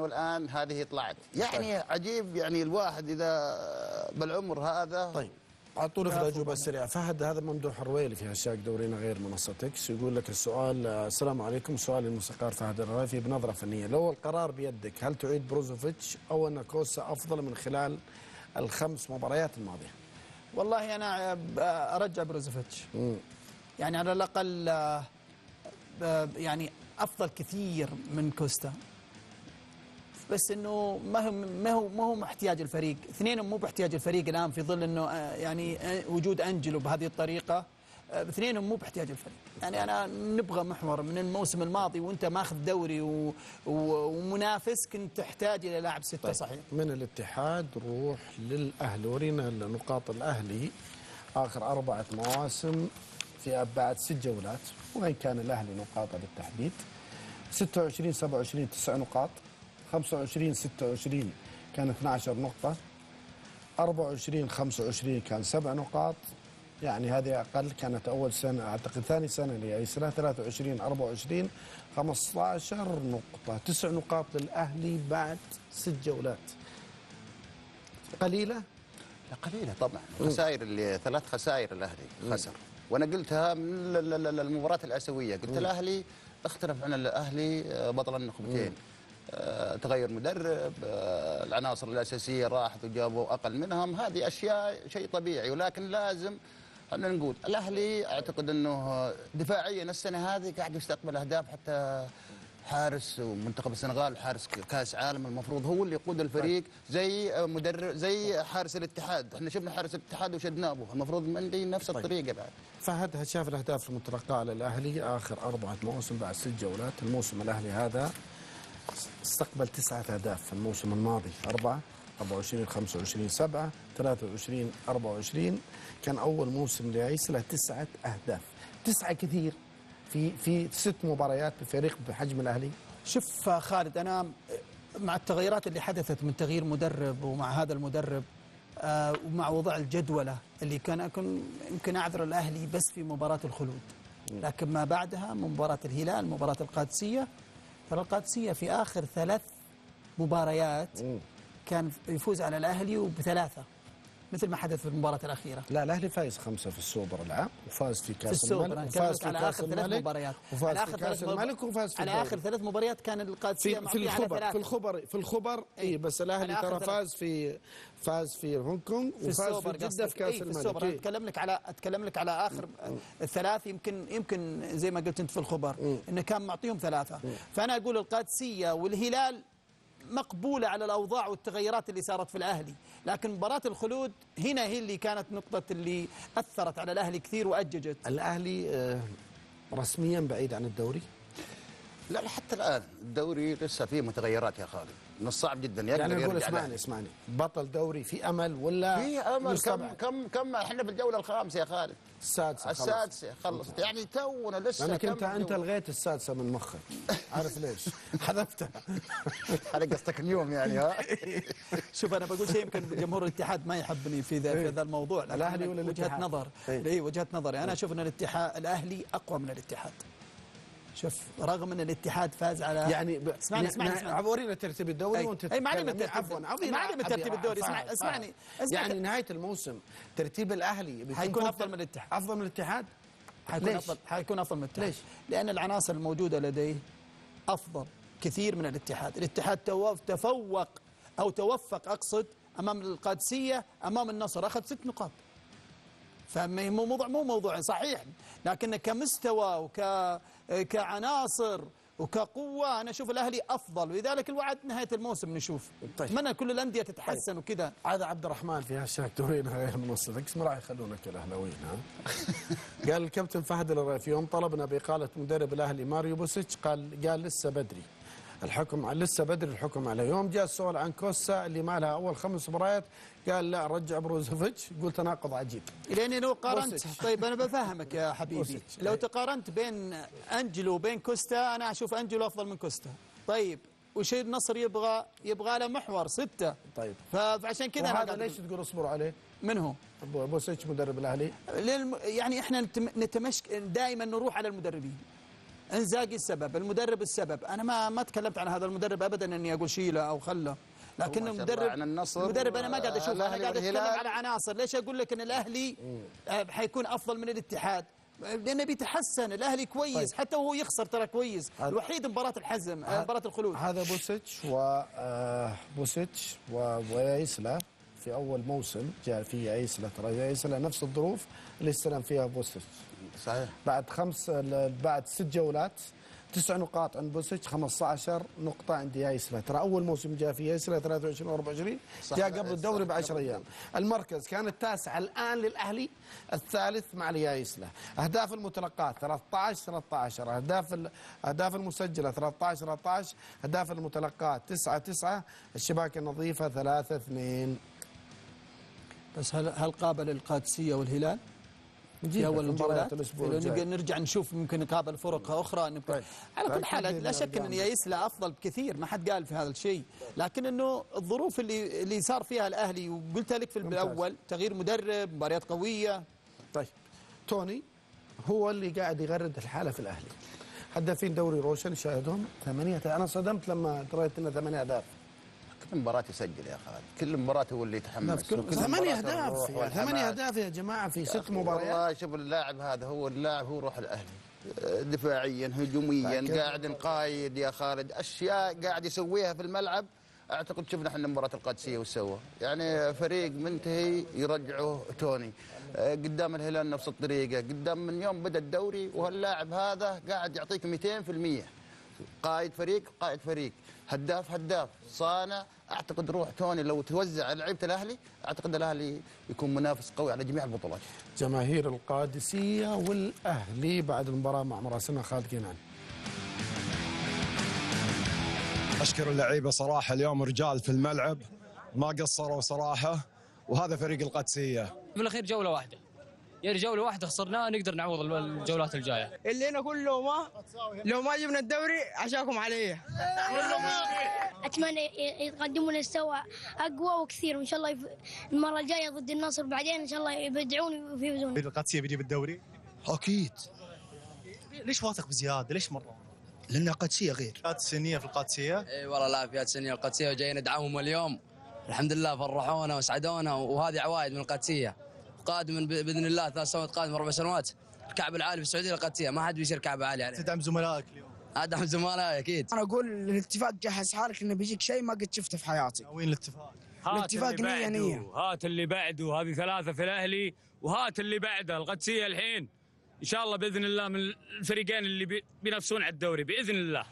والان هذه طلعت، يعني عجيب يعني الواحد اذا بالعمر هذا. طيب اعطوني في الاجوبه السريعه. فهد، هذا ممدوح الرويلي في هاشتاج دورينا غير منصه اكس، يقول لك السؤال: السلام عليكم، سؤال الموسيقار فهد الرافي بنظره فنيه، لو القرار بيدك هل تعيد بروزوفيتش او ان كوسا افضل من خلال الخمس مباريات الماضيه؟ والله انا ارجع بروزوفيتش، يعني على الاقل يعني افضل كثير من كوستا، بس انه ما هو محتاج الفريق، اثنينهم مو باحتياج الفريق الان في ظل انه يعني وجود انجلو بهذه الطريقه، اثنينهم مو باحتياج الفريق. يعني انا نبغى محور من الموسم الماضي وانت ماخذ دوري ومنافس، كنت تحتاج الى لاعب 6. طيب. صحيح. من الاتحاد نروح للاهلي، ورينا نقاط الاهلي اخر 4 مواسم في بعد 6 جولات، وين كان الاهلي نقاطه بالتحديد؟ 26 27 9 نقاط، 25 26 كان 12 نقطة، 24 25 كان 7 نقاط، يعني هذه أقل، كانت أول سنة أعتقد ثاني سنة لأيسرا. 23 24 15 نقطة، 9 نقاط للأهلي بعد 6 جولات. قليلة؟ لا قليلة طبعا، خسائر اللي 3 خسائر الأهلي خسر، وأنا قلتها من المباراة الآسيوية، قلت الأهلي اختلف عن الأهلي بطل النخبتين، تغير مدرب، العناصر الأساسية راحت وجابوا أقل منهم، هذه أشياء شيء طبيعي، ولكن لازم خلينا نقول الأهلي أعتقد أنه دفاعيا السنة هذه قاعد يستقبل أهداف، حتى حارس منتخب السنغال حارس كاس عالم المفروض هو اللي يقود الفريق، زي مدرب زي حارس الاتحاد، احنا شفنا حارس الاتحاد وشدناه، المفروض مندي نفس الطريقه بعد. فهد، شاف الاهداف المتلقاه على الاهلي اخر 4 مواسم بعد 6 جولات، الموسم الاهلي هذا استقبل 9 أهداف، في الموسم الماضي 4 24 25 7 23 24 كان اول موسم لعيسى له 9 أهداف، 9 كثير في 6 مباريات بفريق بحجم الاهلي. شوف خالد، انا مع التغيرات اللي حدثت من تغيير مدرب، ومع هذا المدرب ومع وضع الجدولة اللي كان يمكن اعذر الاهلي بس في مباراة الخلود، لكن ما بعدها من مباراة الهلال، مباراة القادسية، ترى القادسية في آخر 3 مباريات كان يفوز على الأهلي وب3 مثل ما حدث في المباراة الأخيرة. لا، الأهلي فايز 5 في السوبر العام، وفاز في كأس الملك، وفاز في كأس الملك، وفاز في كأس الملك، وفاز في على آخر 3 مباريات كان القادسية في الخبر اي، بس الأهلي ترى فاز في هونغ كونغ، وفاز في جدة في كأس الملك. أتكلم لك على آخر 3، يمكن زي ما قلت أنت في الخبر إنه كان معطيهم 3. فأنا أقول القادسية والهلال مقبولة على الأوضاع والتغيرات اللي صارت في الأهلي، لكن مباراة الخلود هنا هي اللي كانت نقطة اللي أثرت على الأهلي كثير وأججت. الأهلي رسميا بعيد عن الدوري؟ لا حتى الآن الدوري لسه فيه متغيرات يا خالد، من الصعب جدا يعني نقول اسمعني بطل دوري في أمل ولا في أمل؟ كم احنا في الجولة الخامسة يا خالد، السادسة خلصت، يعني تونا لسه. لأنك أنت لغيت السادسة من مخك، عارف ليش؟ حذفتها. على قصتك اليوم يعني. ها شوف أنا بقول شيء يمكن جمهور الاتحاد ما يحبني في ذا الموضوع، الأهلي ولا وجهة نظر، وجهة نظري أنا أشوف أن الأهلي أقوى من الاتحاد. شوف، رغم ان الاتحاد فاز على اسمعني ورينا ترتيب الدوري وانت ما علي من ترتيب الدوري. اسمعني يعني نهايه الموسم ترتيب الاهلي حيكون افضل من الاتحاد. افضل من الاتحاد؟ حيكون افضل من الاتحاد. ليش؟ لان العناصر الموجوده لديه افضل كثير من الاتحاد. الاتحاد تفوق او توفق اقصد امام القادسيه، امام النصر اخذ 6 نقاط. فمو موضوع صحيح، لكن كمستوى كعناصر وكقوة أنا أشوف الأهلي أفضل، ولذلك الوعد نهاية الموسم نشوف. أتمنى كل الأندية تتحسن وكذا. هذا عبد الرحمن في هاشتاج دورينا غير منصة اكس، ما راح يخلونك الأهلاويين. قال الكابتن فهد الرافي يوم طلبنا بإقالة مدرب الأهلي ماريو بوسيتش قال لسه بدري الحكم عليه. يوم جاء السؤال عن كوسا اللي ما لها أول 5 مباريات قال لا رجع بروزوفيتش، قلت تناقض عجيب. لأني لو قارنت طيب أنا بفهمك يا حبيبي، لو تقارنت بين أنجلو وبين كوستا أنا أشوف أنجلو أفضل من كوستا. طيب وش النصر يبغى له محور 6. طيب فعشان كذا هذا ليش تقول اصبروا عليه؟ من هو؟ بوسيتش مدرب الأهلي. يعني احنا نتمشك دائما نروح على المدربين. انزاجي السبب، المدرب السبب. انا ما تكلمت عن هذا المدرب ابدا اني اقول شيله او خله، لكن المدرب انا ما قاعد اشوف، انا قاعد اتكلم على عناصر. ليش اقول لك ان الاهلي حيكون افضل من الاتحاد؟ لانه بيتحسن، الاهلي كويس. طيب. حتى وهو يخسر ترى كويس، الوحيد مباراه الحزم، مباراه الخلود. هذا بوسيتش ويايسلا في اول موسم جاء فيه يايسلا، ترى يايسلا نفس الظروف اللي استلم فيها بوسيتش. صحيح. بعد 6 جولات 9 نقاط عند بوسيتش، 15 نقطة عند يايسلا. ترى أول موسم جاء في يايسلا 23 و24، جاء قبل الدوري ب10 أيام. المركز كان التاسع الآن للأهلي، الثالث مع يايسلا. أهداف المتلقات 13-13، أهداف المسجلة 13-13، أهداف المتلقات 9-9، الشباك النظيفة 3-2. بس هل قابل القادسية والهلال في اول الجولات؟ نرجع نشوف، ممكن نقابل فرق اخرى. طيب. على كل حال لا شك ان يايسلا افضل بكثير، ما حد قال في هذا الشيء، لكن انه الظروف اللي صار فيها الاهلي، وقلتها لك في الاول، تغيير مدرب، مباريات قويه. طيب توني هو اللي قاعد يغرد الحاله في الاهلي. هدافين دوري روشن شاهدهم 8. انا صدمت لما قريت انه 8 اهداف. كل مباراة يسجل يا خالد، كل مباراة هو اللي يتحمس. 8 أهداف، 8 أهداف يا جماعة في 6 مباريات. والله شوف اللاعب هذا، هو اللاعب، هو روح الأهلي، دفاعيا هجوميا قاعد نقايد يا خالد، أشياء قاعد يسويها في الملعب. أعتقد شفنا احنا مباراة القادسية وش سوى، يعني فريق منتهي يرجعه توني. قدام الهلال نفس الطريقة، قدام من يوم بدأ الدوري، وهاللاعب هذا قاعد يعطيك 200%. قائد فريق، هداف، صانع. اعتقد روح توني لو توزع على لعيبه الاهلي، اعتقد الاهلي يكون منافس قوي على جميع البطولات. جماهير القادسيه والاهلي بعد المباراه مع مراسلنا خالد كنان. اشكر اللعيبه صراحه، اليوم رجال في الملعب ما قصروا صراحه، وهذا فريق القادسيه. بالاخير جوله واحده، يعني جوله واحده خسرناها نقدر نعوض الجولات الجايه. اللي انا اقول لو ما جبنا الدوري عشاكم علي. اتمنى يقدمون مستوى اقوى وكثير، وان شاء الله المره الجايه ضد النصر، بعدين ان شاء الله يبدعون ويفوزون. القادسيه بيجيب الدوري اكيد. ليش واثق بزياده؟ ليش مره؟ لان القادسيه غير. فئات سنيه في القادسيه. اي والله لا، فئات سنيه القادسيه وجايين ندعمهم اليوم. الحمد لله فرحونا وسعدونا، وهذه عوائد من القادسيه. قادم باذن الله 3 سنوات، قادم 4 سنوات الكعب العالي في السعوديه القادسيه، ما حد بيصير كعب عالي عليه. تدعم زملائك اليوم؟ ادعم زملائي اكيد. انا اقول الاتفاق جهز حالك انه بيجيك شيء ما قد شفته في حياتي. وين الاتفاق؟ الاتفاق نية. هات اللي بعده، هذه 3 في الاهلي، وهات اللي بعده القادسيه الحين ان شاء الله باذن الله، من الفريقين اللي بينافسون على الدوري باذن الله.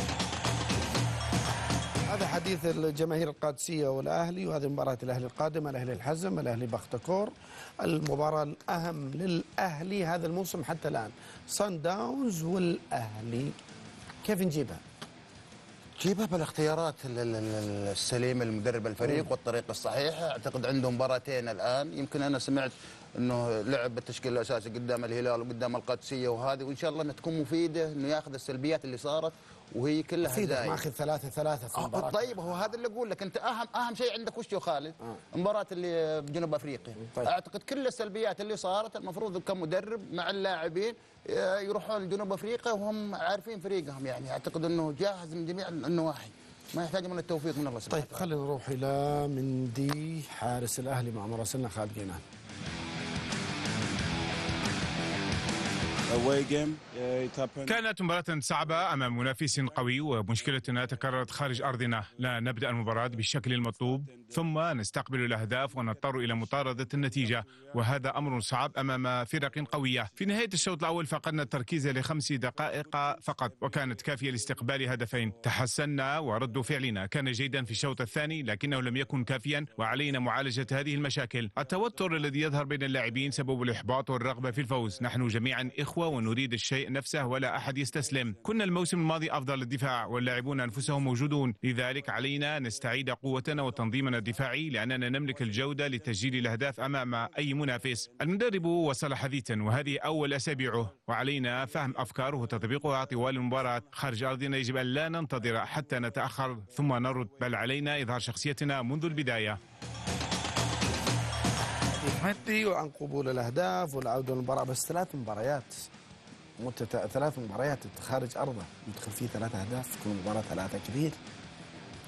هذا حديث الجماهير القادسيه والاهلي، وهذه مباراه الاهلي القادمه، الاهلي الحزم، الاهلي بختكور. المباراه الاهم للاهلي هذا الموسم حتى الان صن داونز والاهلي. كيف نجيبها؟ جيبها بالاختيارات السليمه لمدرب الفريق والطريقه الصحيحه. اعتقد عندهم مباراتين الان، يمكن انا سمعت انه لعب بالتشكيل الاساسي قدام الهلال وقدام القادسيه وهذه، وان شاء الله انها تكون مفيده، انه ياخذ السلبيات اللي صارت وهي كلها هزايم. ماخذ 3-3 في المباراه. طيب هو هذا اللي اقول لك، انت اهم شيء عندك وش يا خالد؟ مباراه اللي بجنوب افريقيا. طيب. اعتقد كل السلبيات اللي صارت المفروض كمدرب مع اللاعبين يروحون لجنوب افريقيا وهم عارفين فريقهم، يعني اعتقد انه جاهز من جميع النواحي، ما يحتاج من التوفيق من الله سبحانه. طيب خلينا نروح الى مندي حارس الاهلي مع مراسلنا خالد كنان. كانت مباراة صعبة أمام منافس قوي، ومشكلتنا تكررت خارج أرضنا. لا نبدأ المباراة بالشكل المطلوب، ثم نستقبل الأهداف ونضطر إلى مطاردة النتيجة، وهذا أمر صعب أمام فرق قوية. في نهاية الشوط الأول فقدنا التركيز ل5 دقائق فقط، وكانت كافية لاستقبال هدفين. تحسنا ورد فعلنا كان جيدا في الشوط الثاني، لكنه لم يكن كافيا، وعلينا معالجة هذه المشاكل. التوتر الذي يظهر بين اللاعبين سبب الإحباط والرغبة في الفوز. نحن جميعا إخوة ونريد الشيء نفسه ولا أحد يستسلم. كنا الموسم الماضي أفضل الدفاع واللاعبون أنفسهم موجودون، لذلك علينا نستعيد قوتنا وتنظيمنا الدفاعي، لأننا نملك الجودة لتسجيل الأهداف أمام أي منافس. المدرب وصل حديثا وهذه أول أسابيعه، وعلينا فهم أفكاره وتطبيقها طوال المباراة. خارج أرضنا يجب أن لا ننتظر حتى نتأخر ثم نرد، بل علينا إظهار شخصيتنا منذ البداية. مندي وعن قبول الأهداف والعودة للمباراة، بس 3 مباريات ثلاث مباريات خارج ارضه يدخل فيه 3 اهداف في كل مباراه 3 كبير.